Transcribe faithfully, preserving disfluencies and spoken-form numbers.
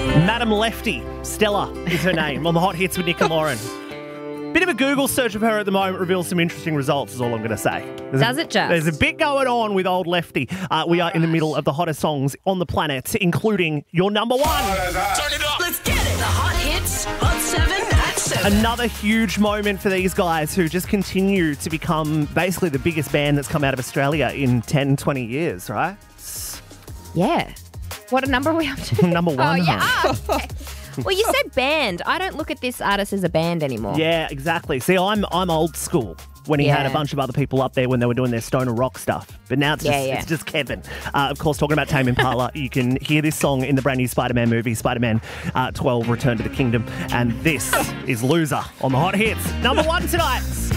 Madam Lefty, Stella is her name, on the Hot Hits with Nick and Lauren. Bit of a Google search of her at the moment reveals some interesting results, is all I'm going to say. There's Does a, it just? There's a bit going on with old Lefty. Uh, we are in the middle of the hottest songs on the planet, including your number one. Turn it up. Let's get it. The Hot Hits, Hot seven at seven. Another huge moment for these guys who just continue to become basically the biggest band that's come out of Australia in ten, twenty years, right? Yeah. What number are we up to? Number one. Oh, yeah. huh? Ah, okay. Well, you said band. I don't look at this artist as a band anymore. Yeah, exactly. See, I'm I'm old school when he Yeah. had a bunch of other people up there when they were doing their stoner rock stuff. But now it's just, Yeah, yeah. it's just Kevin. Uh, of course, talking about Tame Impala, you can hear this song in the brand new Spider-Man movie, Spider-Man uh, twelve, Return to the Kingdom. And this is Loser on the Hot Hits. Number one tonight.